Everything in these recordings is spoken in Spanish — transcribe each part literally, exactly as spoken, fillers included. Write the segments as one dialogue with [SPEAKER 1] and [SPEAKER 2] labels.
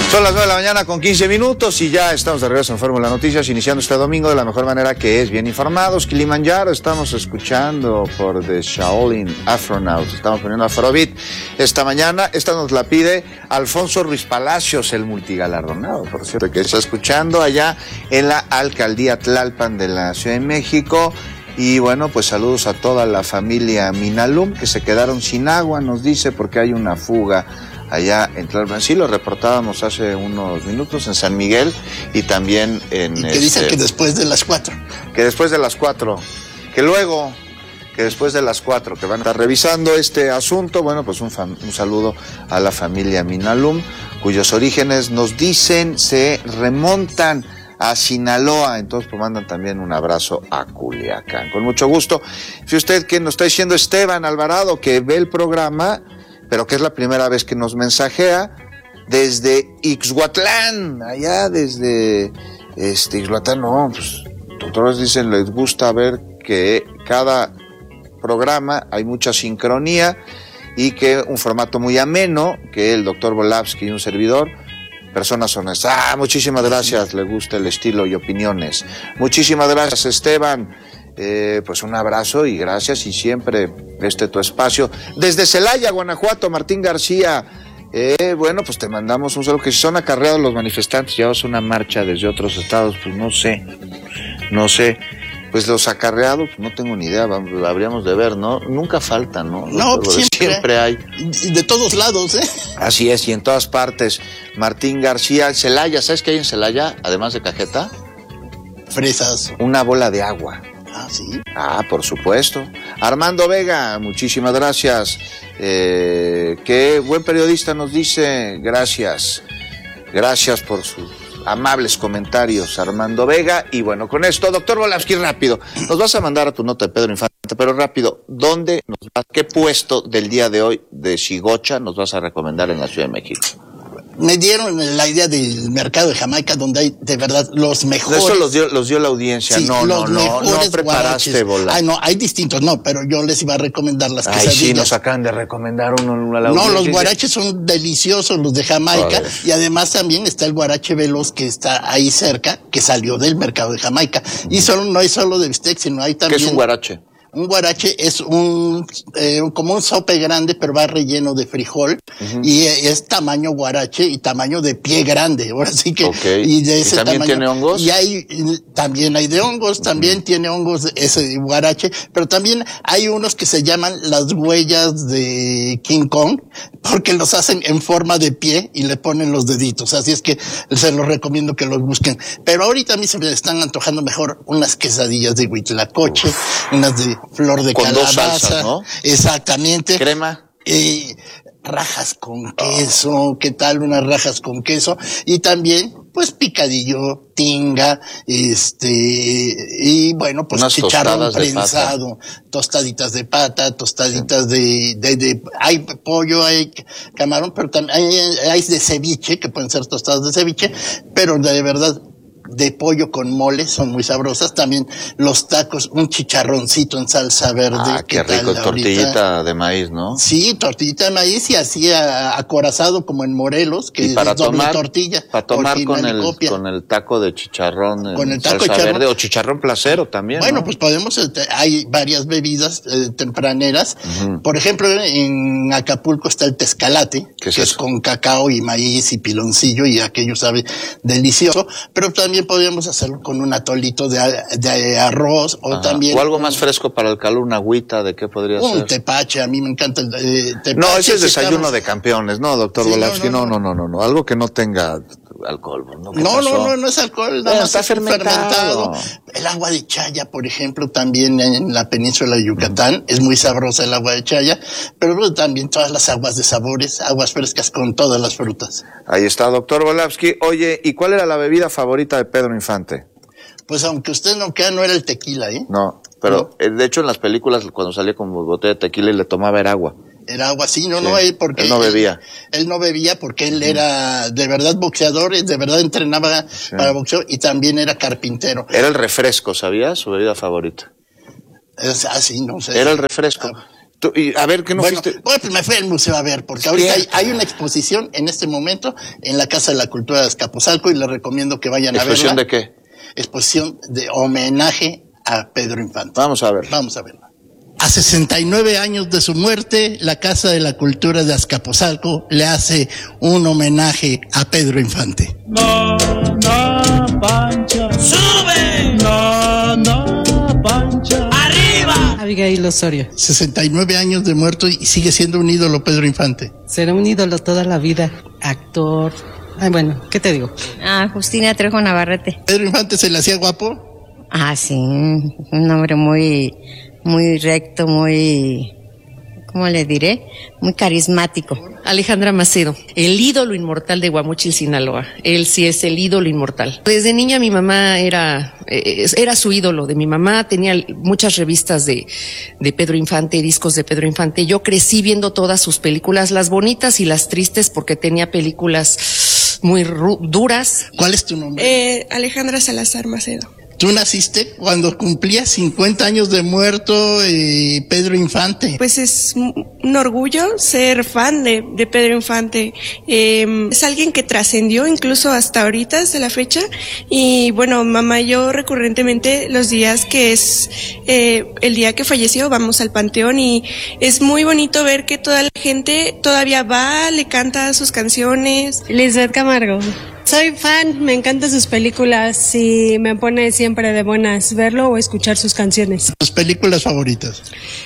[SPEAKER 1] Son las nueve de la mañana con quince minutos y ya estamos de regreso en Fórmula Noticias, iniciando este domingo de la mejor manera que es, bien informados. Kilimanjaro, estamos escuchando por The Shaolin Afronaut, estamos poniendo Afrobeat esta mañana. Esta nos la pide Alfonso Ruiz Palacios, el multigalardonado, por cierto, que está escuchando allá en la Alcaldía Tlalpan de la Ciudad de México. Y bueno, pues saludos a toda la familia Minalum, que se quedaron sin agua, nos dice, porque hay una fuga allá en Tlalpan. Sí, lo reportábamos hace unos minutos en San Miguel y también en...
[SPEAKER 2] Y que este, dicen que después de las cuatro.
[SPEAKER 1] Que después de las cuatro. Que luego, que después de las cuatro, que van a estar revisando este asunto. Bueno, pues un, fam- un saludo a la familia Minalum, cuyos orígenes nos dicen se remontan a Sinaloa. Entonces pues mandan también un abrazo a Culiacán. Con mucho gusto. Fíjese usted que nos está diciendo Esteban Alvarado, que ve el programa, pero que es la primera vez que nos mensajea desde Ixhuatlán, allá desde este Ixhuatlán. No, pues doctores dicen, les gusta ver que cada programa hay mucha sincronía y que un formato muy ameno, que el doctor Volavsky y un servidor, personas honestas. Ah, muchísimas gracias, le gusta el estilo y opiniones. Muchísimas gracias, Esteban. Eh, pues un abrazo y gracias, y siempre este tu espacio. Desde Celaya, Guanajuato, Martín García, eh, bueno, pues te mandamos un saludo. Que si son acarreados los manifestantes, llevamos una marcha desde otros estados, pues no sé, no sé, pues los acarreados, pues no tengo ni idea, habríamos de ver, ¿no? Nunca faltan, ¿no?
[SPEAKER 2] No,
[SPEAKER 1] Los,
[SPEAKER 2] siempre,
[SPEAKER 1] siempre hay.
[SPEAKER 2] Y de todos lados, ¿eh?
[SPEAKER 1] Así es, y en todas partes. Martín García, Celaya, ¿sabes qué hay en Celaya, además de cajeta?
[SPEAKER 2] Fresas.
[SPEAKER 1] Una bola de agua.
[SPEAKER 2] Ah, sí.
[SPEAKER 1] Ah, por supuesto. Armando Vega, muchísimas gracias. Eh, qué buen periodista, nos dice. Gracias. Gracias por sus amables comentarios, Armando Vega. Y bueno, con esto, doctor Volavsky, rápido. Nos vas a mandar a tu nota de Pedro Infante, pero rápido. ¿Dónde nos vas, qué puesto del día de hoy de Shigocha nos vas a recomendar en la Ciudad de México?
[SPEAKER 2] Me dieron la idea del mercado de Jamaica, donde hay de verdad los mejores.
[SPEAKER 1] Eso los dio, los dio la audiencia. Sí, no, no, no, no preparaste bola.
[SPEAKER 2] Ay, no, hay distintos, no, pero yo les iba a recomendar las
[SPEAKER 1] Ay,
[SPEAKER 2] quesadillas.
[SPEAKER 1] Sí, nos acaban de recomendar uno a la audiencia.
[SPEAKER 2] No, los guaraches son deliciosos, los de Jamaica, Joder. Y además también está el guarache veloz que está ahí cerca, que salió del mercado de Jamaica. Uh-huh. Y solo no hay solo de bistec, sino hay también.
[SPEAKER 1] ¿Qué es un guarache?
[SPEAKER 2] Un guarache es un, eh, como un sope grande, pero va relleno de frijol, uh-huh. Y es tamaño guarache y tamaño de pie grande, ahora sí que,
[SPEAKER 1] okay.
[SPEAKER 2] Y de ese
[SPEAKER 1] ¿Y también
[SPEAKER 2] tamaño.
[SPEAKER 1] tiene hongos?
[SPEAKER 2] Y hay, también hay de hongos, también uh-huh. Tiene hongos ese guarache, pero también hay unos que se llaman las huellas de King Kong, porque los hacen en forma de pie y le ponen los deditos, así es que se los recomiendo que los busquen. Pero ahorita a mí se me están antojando mejor unas quesadillas de huitlacoche, uh-huh. Unas de flor de
[SPEAKER 1] con
[SPEAKER 2] calabaza,
[SPEAKER 1] dos salsas, ¿no?
[SPEAKER 2] Exactamente.
[SPEAKER 1] Crema.
[SPEAKER 2] Eh, rajas con queso, oh. ¿Qué tal unas rajas con queso? Y también, pues picadillo, tinga, este, y bueno, pues unas chicharrón prensado, tostaditas de pata, tostaditas sí. de, de, de, hay pollo, hay camarón, pero también hay, hay de ceviche, que pueden ser tostadas de ceviche, pero de verdad, de pollo con mole, son muy sabrosas. También los tacos, un chicharroncito en salsa verde.
[SPEAKER 1] Ah, qué rico, tortillita ahorita? De maíz, ¿no?
[SPEAKER 2] Sí, tortillita de maíz y así acorazado como en Morelos, que
[SPEAKER 1] y para
[SPEAKER 2] es doble
[SPEAKER 1] tomar,
[SPEAKER 2] tortilla.
[SPEAKER 1] Para tomar con el, con el taco de chicharrón
[SPEAKER 2] con el taco
[SPEAKER 1] salsa
[SPEAKER 2] chicharrón.
[SPEAKER 1] Verde o chicharrón placero también,
[SPEAKER 2] Bueno,
[SPEAKER 1] ¿no?
[SPEAKER 2] pues podemos, hay varias bebidas eh, tempraneras. Uh-huh. Por ejemplo, en Acapulco está el tezcalate,
[SPEAKER 1] ¿Qué es
[SPEAKER 2] que
[SPEAKER 1] eso?
[SPEAKER 2] es con cacao y maíz y piloncillo, y aquello sabe delicioso, pero también podríamos hacerlo con un atolito de, de arroz o Ajá. también...
[SPEAKER 1] O algo más fresco para el calor, una agüita, ¿de qué podría
[SPEAKER 2] un
[SPEAKER 1] ser?
[SPEAKER 2] Un tepache, a mí me encanta el eh, tepache.
[SPEAKER 1] No, ese es desayuno
[SPEAKER 2] estamos...
[SPEAKER 1] de campeones, ¿no, doctor sí, Volavsky? No no no, no, no, no, algo que no tenga alcohol.
[SPEAKER 2] No, no, no, no, no es alcohol, nada
[SPEAKER 1] eh,
[SPEAKER 2] más
[SPEAKER 1] está fermentado.
[SPEAKER 2] fermentado. El agua de chaya, por ejemplo, también en la península de Yucatán, mm. es muy sabrosa el agua de chaya, pero también todas las aguas de sabores, aguas frescas con todas las frutas.
[SPEAKER 1] Ahí está, doctor Volavsky. Oye, ¿y cuál era la bebida favorita de Pedro Infante?
[SPEAKER 2] Pues aunque usted no crea, no era el tequila, ¿eh?
[SPEAKER 1] No, pero ¿no? De hecho en las películas cuando salía con botella de tequila y le tomaba era agua.
[SPEAKER 2] Era agua, sí, no,
[SPEAKER 1] sí.
[SPEAKER 2] no, él porque...
[SPEAKER 1] Él no bebía.
[SPEAKER 2] Él, él no bebía porque él era de verdad boxeador, de verdad entrenaba sí. para boxeo y también era carpintero.
[SPEAKER 1] Era el refresco, ¿sabías? Su bebida favorita.
[SPEAKER 2] Es así, no sé.
[SPEAKER 1] Era el refresco. Ah. Tú, y a ver, ¿qué no
[SPEAKER 2] bueno,
[SPEAKER 1] fuiste?
[SPEAKER 2] Pues me fui al museo a ver, porque ahorita hay, hay una exposición en este momento en la Casa de la Cultura de Azcapotzalco y les recomiendo que vayan a verla.
[SPEAKER 1] ¿Exposición de qué?
[SPEAKER 2] Exposición de homenaje a Pedro Infante.
[SPEAKER 1] Vamos a ver.
[SPEAKER 2] Vamos a verla. A sesenta y nueve años de su muerte, la Casa de la Cultura de Azcapotzalco le hace un homenaje a Pedro Infante.
[SPEAKER 3] No, no, Pancha. ¡Sube! No, no, Pancha. ¡Arriba!
[SPEAKER 4] Abigail Osorio.
[SPEAKER 2] sesenta y nueve años de muerto y sigue siendo un ídolo Pedro Infante.
[SPEAKER 4] Será un ídolo toda la vida. Actor. Ay, bueno, ¿qué te digo?
[SPEAKER 5] Ah, Justina Trejo Navarrete.
[SPEAKER 2] ¿Pedro Infante se le hacía guapo?
[SPEAKER 5] Ah, sí. Un hombre muy, muy recto, muy... ¿Cómo le diré? Muy carismático.
[SPEAKER 6] Alejandra Macedo, el ídolo inmortal de Guamúchil, Sinaloa. Él sí es el ídolo inmortal. Desde niña mi mamá era, eh, era su ídolo. De mi mamá tenía muchas revistas de, de Pedro Infante, discos de Pedro Infante. Yo crecí viendo todas sus películas, las bonitas y las tristes, porque tenía películas muy duras.
[SPEAKER 2] ¿Cuál es tu nombre?
[SPEAKER 7] Eh, Alejandra Salazar Macedo.
[SPEAKER 2] Tú naciste cuando cumplía cincuenta años de muerto eh, Pedro Infante.
[SPEAKER 7] Pues es un orgullo ser fan de, de Pedro Infante. Eh, es alguien que trascendió incluso hasta ahorita, hasta la fecha. Y bueno, mamá y yo recurrentemente los días que es eh, el día que falleció vamos al panteón y es muy bonito ver que toda la gente todavía va, le canta sus canciones.
[SPEAKER 8] Lisbeth Camargo. Soy fan, me encantan sus películas y me pone siempre de buenas verlo o escuchar sus canciones.
[SPEAKER 2] ¿Tus películas favoritas?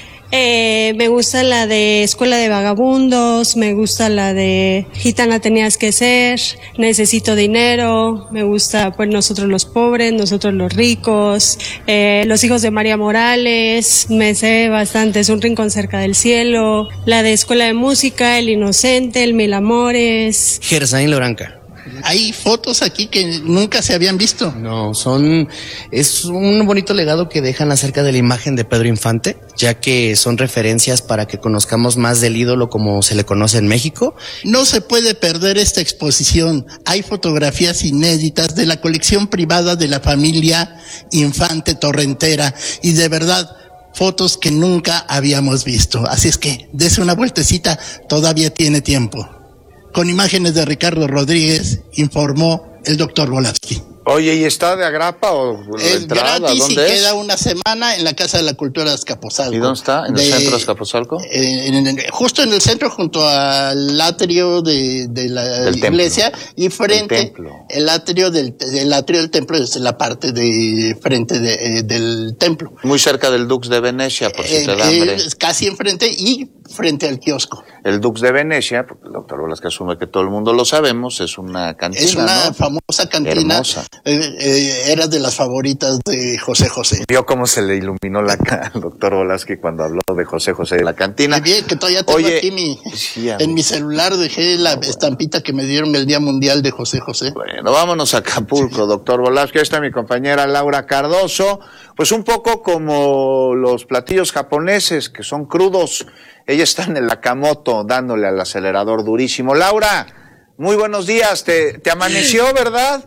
[SPEAKER 8] Eh, me gusta la de Escuela de Vagabundos, me gusta la de Gitana tenías que ser, Necesito dinero, me gusta pues Nosotros los pobres, Nosotros los ricos, eh, Los hijos de María Morales, me sé bastante, Es un rincón cerca del cielo, la de Escuela de Música, El inocente, El mil amores.
[SPEAKER 9] Gersain Loranca.
[SPEAKER 2] Hay fotos aquí que nunca se habían visto.
[SPEAKER 9] No, son, es un bonito legado que dejan acerca de la imagen de Pedro Infante, ya que son referencias para que conozcamos más del ídolo como se le conoce en México.
[SPEAKER 2] No se puede perder esta exposición. Hay fotografías inéditas de la colección privada de la familia Infante Torrentera y de verdad, fotos que nunca habíamos visto. Así es que, dese una vueltecita, todavía tiene tiempo. Con imágenes de Ricardo Rodríguez, informó el doctor Volavsky.
[SPEAKER 1] Oye, ¿y está de agrapa o la
[SPEAKER 2] Es
[SPEAKER 1] entrada?
[SPEAKER 2] gratis
[SPEAKER 1] ¿Dónde
[SPEAKER 2] y
[SPEAKER 1] es?
[SPEAKER 2] queda una semana en la Casa de la Cultura de Azcapotzalco.
[SPEAKER 1] ¿Y dónde está? ¿En
[SPEAKER 2] de,
[SPEAKER 1] el centro de Azcapotzalco?
[SPEAKER 2] Eh, en, en, justo en el centro, junto al atrio de, de la
[SPEAKER 1] del
[SPEAKER 2] iglesia
[SPEAKER 1] templo.
[SPEAKER 2] y frente,
[SPEAKER 1] el, templo.
[SPEAKER 2] el atrio del el atrio del templo es la parte de frente de, eh, del templo.
[SPEAKER 1] Muy cerca del Dux de Venecia, por si
[SPEAKER 2] eh,
[SPEAKER 1] te da hambre.
[SPEAKER 2] Es casi enfrente y frente al kiosco.
[SPEAKER 1] El Dux de Venecia, porque el doctor Volavsky asume que todo el mundo lo sabemos, es una cantina,
[SPEAKER 2] Es una
[SPEAKER 1] ¿no?
[SPEAKER 2] famosa cantina.
[SPEAKER 1] Hermosa.
[SPEAKER 2] Eh, eh, era de las favoritas de José José.
[SPEAKER 1] Vio cómo se le iluminó la cara al doctor Volavsky cuando habló de José José de la cantina.
[SPEAKER 2] Muy bien, que todavía tengo
[SPEAKER 1] Oye,
[SPEAKER 2] aquí mi,
[SPEAKER 1] sí,
[SPEAKER 2] en mi celular dejé la bueno. estampita que me dieron el Día Mundial de José José.
[SPEAKER 1] Bueno, vámonos a Acapulco, sí. Doctor Volavsky. Ahí está mi compañera Laura Cardoso. Pues un poco como los platillos japoneses, que son crudos. Ella está en el Akamoto dándole al acelerador durísimo. Laura, muy buenos días. Te, te amaneció, ¿verdad?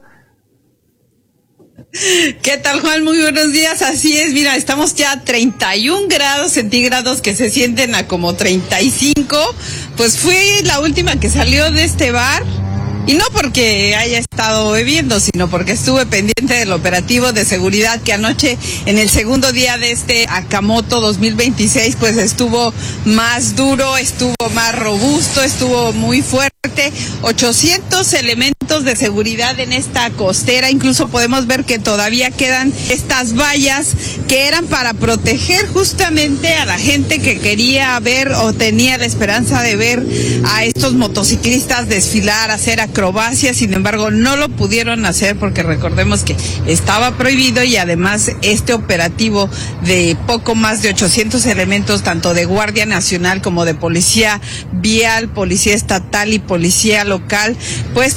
[SPEAKER 10] ¿Qué tal, Juan? Muy buenos días. Así es, mira, estamos ya a treinta y un grados centígrados que se sienten a como treinta y cinco. Pues fui la última que salió de este bar. Y no porque haya estado bebiendo, sino porque estuve pendiente del operativo de seguridad que anoche, en el segundo día de este Akamoto dos mil veintiséis, pues estuvo más duro, estuvo más robusto, estuvo muy fuerte. ochocientos elementos de seguridad en esta costera. Incluso podemos ver que todavía quedan estas vallas que eran para proteger justamente a la gente que quería ver o tenía la esperanza de ver a estos motociclistas desfilar, hacer acrobacias. Sin embargo, no lo pudieron hacer porque recordemos que estaba prohibido, y además este operativo de poco más de ochocientos elementos, tanto de Guardia Nacional como de Policía Vial, Policía Estatal y Policía Local, pues tu, se dio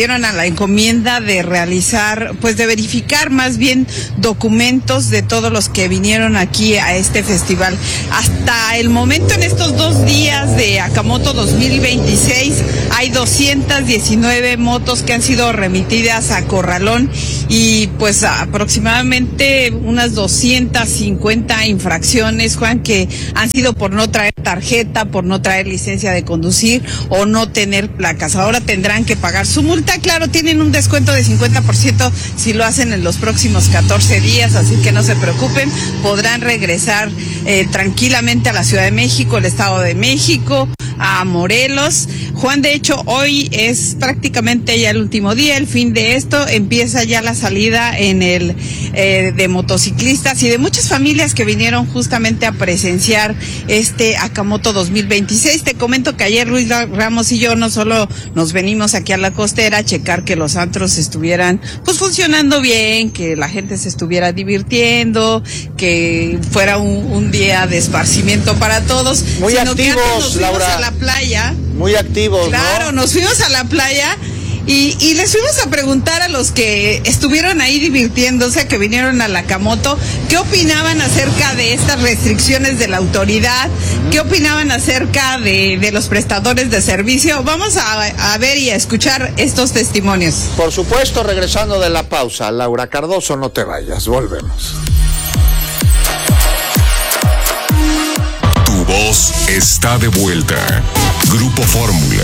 [SPEAKER 10] dieron a la encomienda de realizar, pues de verificar más bien documentos de todos los que vinieron aquí a este festival. Hasta el momento, en estos dos días de Akamoto dos mil veintiséis, hay doscientas diecinueve motos que han sido remitidas a Corralón y pues aproximadamente unas doscientas cincuenta infracciones, Juan, que han sido por no traer tarjeta, por no traer licencia de conducir o no tener placas. Ahora tendrán que pagar su multa. Claro, tienen un descuento de cincuenta por ciento si lo hacen en los próximos catorce días, así que no se preocupen, podrán regresar eh, tranquilamente a la Ciudad de México, el Estado de México, a Morelos. Juan, de hecho, hoy es prácticamente ya el último día, el fin de esto, empieza ya la salida en el eh, de motociclistas y de muchas familias que vinieron justamente a presenciar este Akamoto dos mil veintiséis. Te comento que ayer Luis Ramos y yo no solo nos venimos aquí a la costera a checar que los antros estuvieran pues funcionando bien, que la gente se estuviera divirtiendo, que fuera un, un día de esparcimiento para todos.
[SPEAKER 1] Muy
[SPEAKER 10] sino
[SPEAKER 1] activos,
[SPEAKER 10] que antes nos fuimos
[SPEAKER 1] Laura.
[SPEAKER 10] a la playa.
[SPEAKER 1] Muy activos,
[SPEAKER 10] Claro,
[SPEAKER 1] ¿no?
[SPEAKER 10] nos fuimos a la playa y, y les fuimos a preguntar a los que estuvieron ahí divirtiéndose, que vinieron a la Akamoto, qué opinaban acerca de estas restricciones de la autoridad, qué opinaban acerca de, de los prestadores de servicio. Vamos a, a ver y a escuchar estos testimonios.
[SPEAKER 1] Por supuesto, regresando de la pausa, Laura Cardoso, no te vayas, volvemos.
[SPEAKER 11] Tu voz está de vuelta. Grupo Fórmula.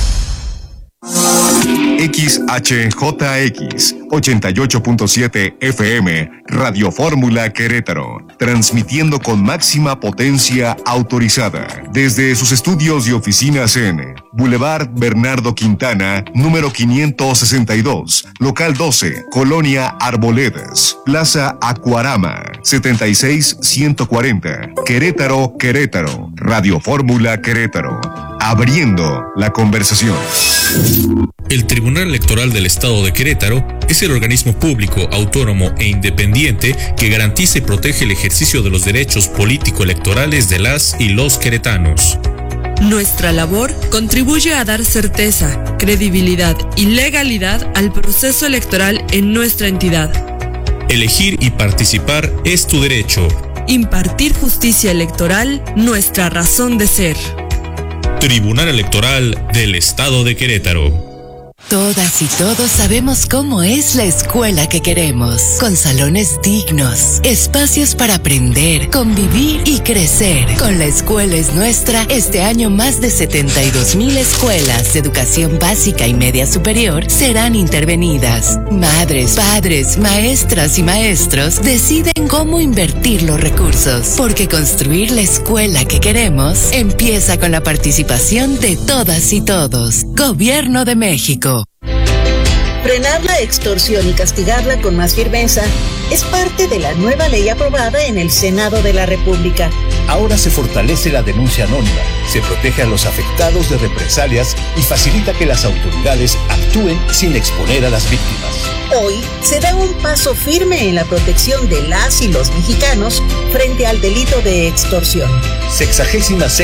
[SPEAKER 11] X H J X ochenta y ocho punto siete F M, Radio Fórmula Querétaro, transmitiendo con máxima potencia autorizada desde sus estudios y oficinas en Boulevard Bernardo Quintana, número quinientos sesenta y dos, local doce, Colonia Arboledas, Plaza Acuarama, setenta y seis ciento cuarenta, Querétaro, Querétaro, Radio Fórmula Querétaro, abriendo la conversación.
[SPEAKER 12] El Tribunal Electoral del Estado de Querétaro es el organismo público, autónomo e independiente que garantiza y protege el ejercicio de los derechos político-electorales de las y los queretanos.
[SPEAKER 13] Nuestra labor contribuye a dar certeza, credibilidad y legalidad al proceso electoral en nuestra entidad.
[SPEAKER 12] Elegir y participar es tu derecho.
[SPEAKER 13] Impartir justicia electoral, nuestra razón de ser.
[SPEAKER 12] Tribunal Electoral del Estado de Querétaro.
[SPEAKER 14] Todas y todos sabemos cómo es la escuela que queremos, con salones dignos, espacios para aprender, convivir y crecer. Con La Escuela es Nuestra, este año más de setenta y dos mil escuelas de educación básica y media superior serán intervenidas. Madres, padres, maestras y maestros deciden cómo invertir los recursos, porque construir la escuela que queremos empieza con la participación de todas y todos. Gobierno de México.
[SPEAKER 15] Frenar la extorsión y castigarla con más firmeza es parte de la nueva ley aprobada en el Senado de la República.
[SPEAKER 16] Ahora se fortalece la denuncia anónima, se protege a los afectados de represalias y facilita que las autoridades actúen sin exponer a las víctimas.
[SPEAKER 15] Hoy se da un paso firme en la protección de las y los mexicanos frente al delito de extorsión.
[SPEAKER 16] Sexagésima